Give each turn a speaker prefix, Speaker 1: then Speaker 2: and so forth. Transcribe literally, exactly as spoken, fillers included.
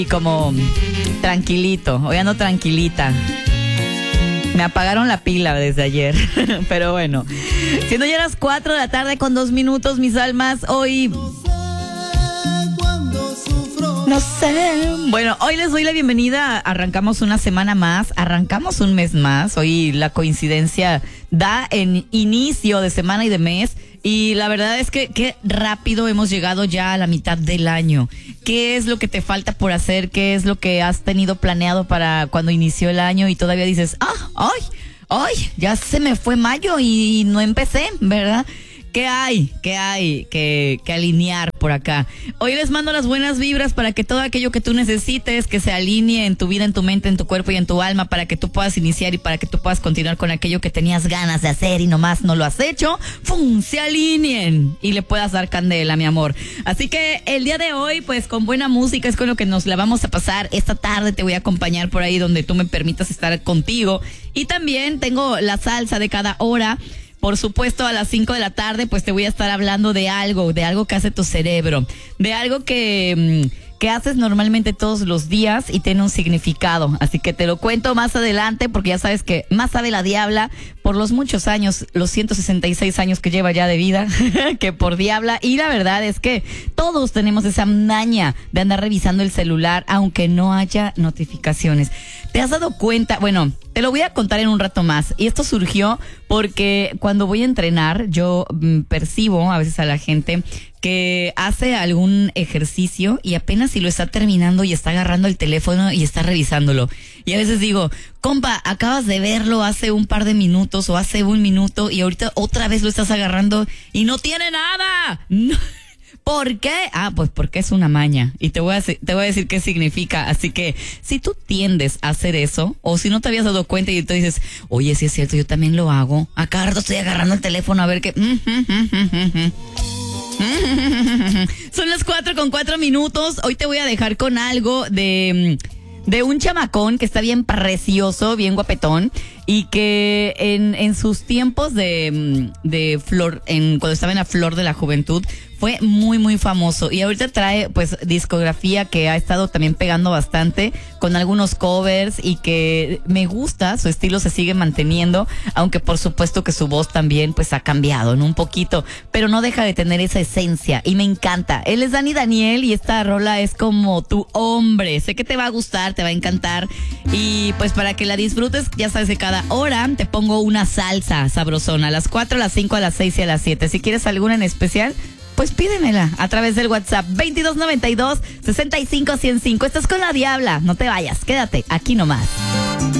Speaker 1: Y como tranquilito, hoy ando tranquilita. Me apagaron la pila desde ayer, pero bueno. Siendo ya las cuatro de la tarde con dos minutos, mis almas, hoy... No sé. Bueno, hoy les doy la bienvenida. Arrancamos una semana más, arrancamos un mes más. Hoy la coincidencia da en inicio de semana y de mes. Y la verdad es que qué rápido hemos llegado ya a la mitad del año. ¿Qué es lo que te falta por hacer? ¿Qué es lo que has tenido planeado para cuando inició el año y todavía dices, ah, ay, ay, ya se me fue mayo y no empecé, ¿verdad? ¿Qué hay? ¿Qué hay que, que alinear por acá? Hoy les mando las buenas vibras para que todo aquello que tú necesites, que se alinee en tu vida, en tu mente, en tu cuerpo y en tu alma, para que tú puedas iniciar y para que tú puedas continuar con aquello que tenías ganas de hacer y nomás no lo has hecho, ¡fum!, se alineen y le puedas dar candela, mi amor. Así que el día de hoy, pues con buena música es con lo que nos la vamos a pasar. Esta tarde te voy a acompañar por ahí donde tú me permitas estar contigo. Y también tengo la salsa de cada hora. Por supuesto, a las cinco de la tarde, pues te voy a estar hablando de algo, de algo que hace tu cerebro, de algo que, que haces normalmente todos los días y tiene un significado. Así que te lo cuento más adelante, porque ya sabes que más sabe la diabla por los muchos años, los ciento sesenta y seis años que lleva ya de vida, que por diabla. Y la verdad es que todos tenemos esa maña de andar revisando el celular, aunque no haya notificaciones. ¿Te has dado cuenta? Bueno, te lo voy a contar en un rato más. Y esto surgió porque cuando voy a entrenar, yo mm, percibo a veces a la gente que hace algún ejercicio y apenas si lo está terminando y está agarrando el teléfono y está revisándolo. Y a veces digo, compa, acabas de verlo hace un par de minutos o hace un minuto y ahorita otra vez lo estás agarrando y no tiene nada. No. ¿Por qué? Ah, pues porque es una maña. Y te voy a, te voy a decir qué significa. Así que si tú tiendes a hacer eso, o si no te habías dado cuenta y tú dices, oye, sí es cierto, yo también lo hago. A cada rato estoy agarrando el teléfono a ver qué... Son las cuatro con cuatro minutos. Hoy te voy a dejar con algo de... de un chamacón que está bien precioso, bien guapetón, y que en, en sus tiempos de, de flor, en, cuando estaba en la flor de la juventud, fue muy, muy famoso. Y ahorita trae, pues, discografía que ha estado también pegando bastante, con algunos covers, y que me gusta, su estilo se sigue manteniendo, aunque por supuesto que su voz también, pues, ha cambiado, ¿no? Un poquito, pero no deja de tener esa esencia, y me encanta. Él es Dani Daniel, y esta rola es como tu hombre. Sé que te va a gustar, te va a encantar, y pues para que la disfrutes, ya sabes que cada hora te pongo una salsa sabrosona, a las cuatro, a las cinco, a las seis y a las siete. Si quieres alguna en especial, pues pídemela a través del WhatsApp veintidós noventa y dos, sesenta y cinco, ciento cinco. Estás con la diabla, no te vayas, quédate aquí nomás.